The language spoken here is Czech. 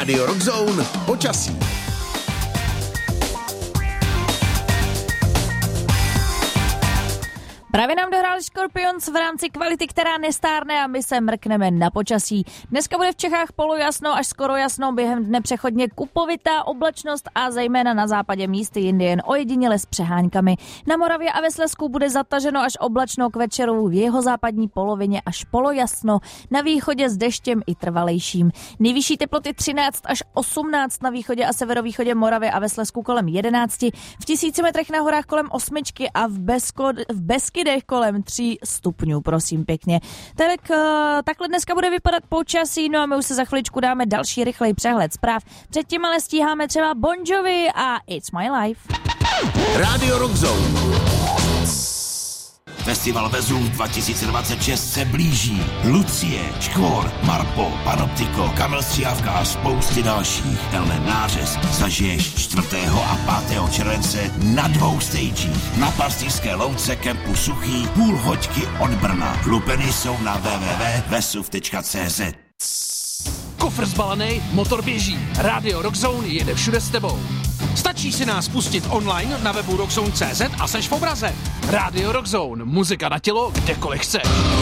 Radio Rockzone počasí. Právě nám dohráli Scorpions v rámci kvality, která nestárne, a my se mrkneme na počasí. Dneska bude v Čechách polojasno až skoro jasno, během dne přechodně kupovitá oblačnost a zejména na západě místy jindy jen ojediněle s přeháňkami. Na Moravě a ve Slezsku bude zataženo až oblačno k večeru, v jeho západní polovině až polojasno, na východě s deštěm i trvalejším. Nejvyšší teploty 13 až 18 na východě a severovýchodě Moravy a ve Slezsku kolem 11, v 1000 metrech na horách kolem 8 a v Beskydech kolem 3 stupňů, prosím pěkně. Takhle dneska bude vypadat počasí, no a my už se za chviličku dáme další rychlej přehled zpráv. Předtím ale stíháme třeba Bon Jovi a It's My Life. Radio Rockzone. Festival Vezuv 2026 se blíží. Lucie, Škvor, Marpo, Panoptiko, Kamil Stříhavka a spousty dalších. Tenhle nářez zažiješ 4. a 5. července na 2 stagích. Na Pastýřské louce kempu Suchý, půl hoďky od Brna. Lupeny jsou na www.vesuv.cz. Kofr zbalený, motor běží. Radio Rockzone jede všude s tebou. Stačí si nás pustit online na webu rockzone.cz a seš v obraze. Radio Rockzone, muzika na tělo, kdekoliv chceš.